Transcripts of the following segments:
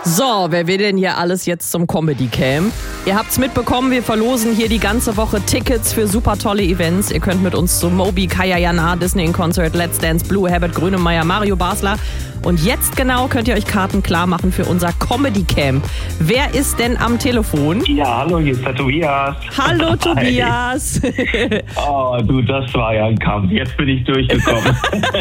So, wer will denn hier alles jetzt zum Comedy Camp? Ihr habt's mitbekommen, wir verlosen hier die ganze Woche Tickets für super tolle Events. Ihr könnt mit uns zu Moby, Kaya Jana, Disney in Concert, Let's Dance, Blue, Herbert Grönemeyer, Mario Basler. Und jetzt genau könnt ihr euch Karten klar machen für unser Comedy Camp. Wer ist denn am Telefon? Ja, hallo, hier ist der Tobias. Hallo Tobias. Oh, du, das war ja ein Kampf. Jetzt bin ich durchgekommen.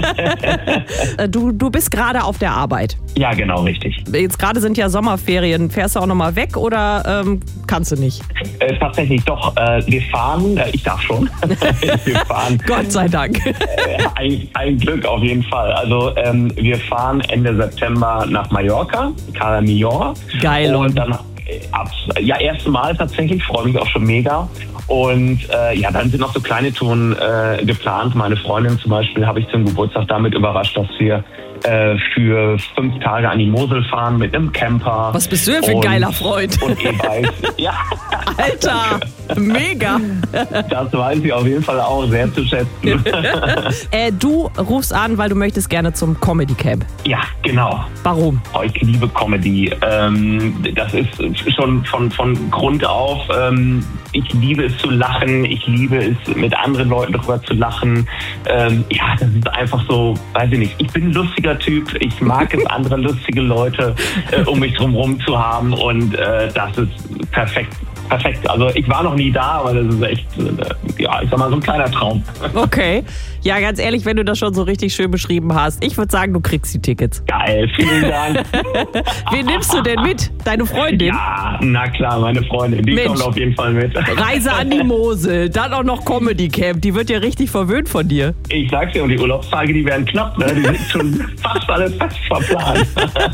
Du bist gerade auf der Arbeit. Ja, genau, richtig. Jetzt gerade sind ja Sommerferien. Fährst du auch nochmal weg oder kannst du nicht? Tatsächlich doch. Wir fahren, ich darf schon. Wir fahren. Gott sei Dank. Ein Glück auf jeden Fall. Also wir fahren Ende September nach Mallorca, Cala Millor. Geil. Und dann erste Mal tatsächlich, freue mich auch schon mega. Und dann sind noch so kleine Touren geplant. Meine Freundin zum Beispiel habe ich zum Geburtstag damit überrascht, dass wir für 5 Tage an die Mosel fahren mit einem Camper. Was bist du denn für ein geiler Freund? Und E-Bikes. Ja. Alter, mega. Das weiß ich auf jeden Fall auch sehr zu schätzen. Du rufst an, weil du möchtest gerne zum Comedy Camp. Ja, genau. Warum? Ich liebe Comedy. Das ist schon von Grund auf. Ich liebe es zu lachen. Ich liebe es, mit anderen Leuten darüber zu lachen. Das ist einfach so, weiß ich nicht. Ich bin ein lustiger Typ. Ich mag es, andere lustige Leute um mich drumherum zu haben. Und das ist perfekt. Perfekt. Also ich war noch nie da, aber das ist echt, ich sag mal, so ein kleiner Traum. Okay. Ja, ganz ehrlich, wenn du das schon so richtig schön beschrieben hast, ich würde sagen, du kriegst die Tickets. Geil, vielen Dank. Wen nimmst du denn mit? Deine Freundin? Ja, na klar, meine Freundin. Die kommt auf jeden Fall mit. Reise an die Mosel, dann auch noch Comedy Camp. Die wird ja richtig verwöhnt von dir. Ich sag's dir, und die Urlaubstage, die werden knapp, ne? Die sind schon fast alle fest verplant.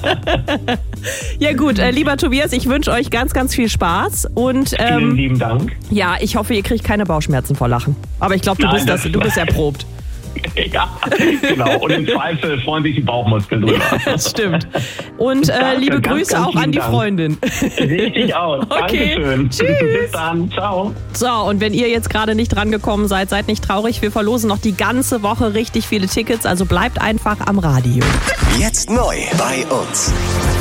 Ja gut, lieber Tobias, ich wünsche euch ganz, ganz viel Spaß. Und vielen lieben Dank. Ja, ich hoffe, ihr kriegt keine Bauchschmerzen vor Lachen. Aber ich glaube, du bist erprobt. Ja, genau. Und im Zweifel freuen sich die Bauchmuskeln drüber. Ja, das stimmt. Und liebe Grüße auch an die Freundin. Richtig aus. Okay. Dankeschön. Tschüss. Bis dann. Ciao. So, und wenn ihr jetzt gerade nicht drangekommen seid, seid nicht traurig. Wir verlosen noch die ganze Woche richtig viele Tickets. Also bleibt einfach am Radio. Jetzt neu bei uns.